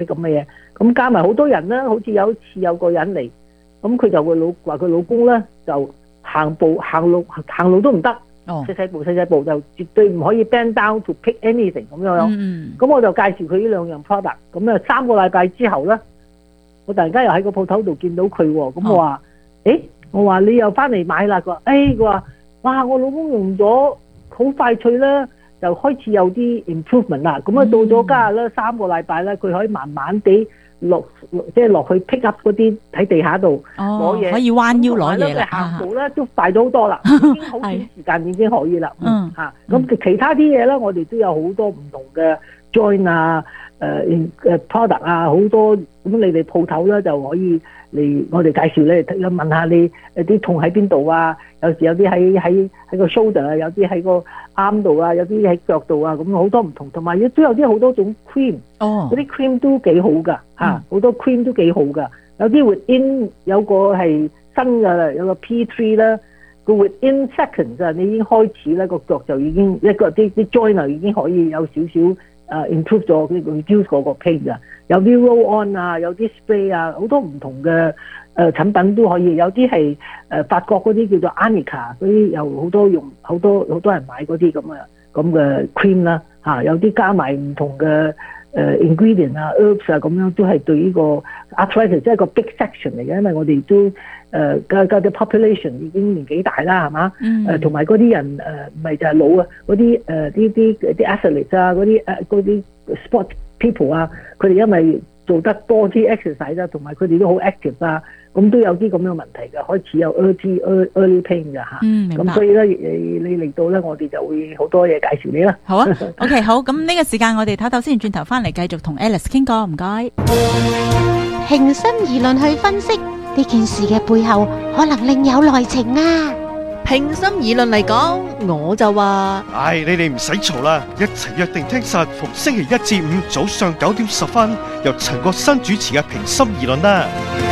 咁嘅嘢。咁加埋好多人啦，好似有一次有個人嚟，咁佢就話佢老公咧就行路都唔得。細步就絕對唔可以 bend down to pick anything 咁樣。咁我就介紹佢呢兩樣 product。咁啊3個禮拜之後咧，我突然間又喺個鋪頭度見到佢喎。咁我話你又翻嚟買啦？佢話哇，我老公用咗好快脆啦，就開始有啲 improvement 啦。咁啊到咗家下咧3個禮拜咧，佢可以慢慢地落去 pick up 嗰啲喺地下度攞嘢， 可以彎腰攞嘢啦。 行步咧都快咗好多啦，已經好短時間已經可以啦。咁其他啲嘢咧，我哋都有好多唔同嘅 join 啊、product 啊，好多。咁你哋鋪頭咧就可以嚟我哋介紹咧，問下你啲痛喺邊度啊？有時有啲喺個 shoulder 啊，有啲喺個 arm 度啊，有啲喺腳度啊，咁好多唔同。同埋亦都有啲好多種 cream，嗰啲 cream 都幾好㗎嚇，好多 cream 都幾好㗎。有啲 within 有個係新㗎啦，有個 P3 啦，個 within seconds 啊，你已經開始咧個腳就已經一個啲 joiner 已經可以有少少improve 咗reduce 嗰個 pain 㗎。有啲 roll on 啊，有啲 spray 啊，好多唔同嘅產品都可以。有啲係法國嗰啲叫做 Arnica 嗰啲，又好多用好多人買嗰啲咁嘅 cream 啦嚇。有啲加埋唔同嘅ingredient 啊 herbs 啊，咁樣都係對呢個 arthritis 即係個 big section 嚟嘅，因為我哋都嘅 population 已經年紀大啦，係嘛？同埋嗰啲人唔係就係老啊，嗰啲athletes 啊，嗰啲 sport people 啊，佢哋因為做得多啲 exercise 啦，同埋佢哋都好 active 啊，咁都有啲咁樣問題嘅，開始有 early pain 嘅嚇。咁所以咧，你嚟到咧，我哋就會好多嘢介紹你啦。 好啊，OK， 好，咁呢個時間我哋唞唞先，轉頭翻嚟繼續同 Alice 傾過，唔該。 平心而論去分析呢件事嘅背後，可能另有內情啊！ 平心而論嚟講，我就話， 你哋唔使嘈啦，一齊約定聽實逢星期1至5早上9點10分，由陳國新主持嘅平心而論啦。